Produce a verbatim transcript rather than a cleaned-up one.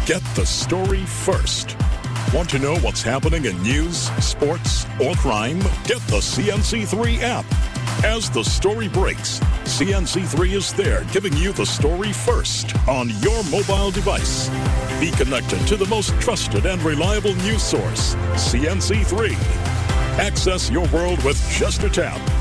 Get the story first. Want to know what's happening in news, sports, or crime? Get the C N C three app. As the story breaks, C N C three is there giving you the story first on your mobile device. Be connected to the most trusted and reliable news source, C N C three. Access your world with just a tap.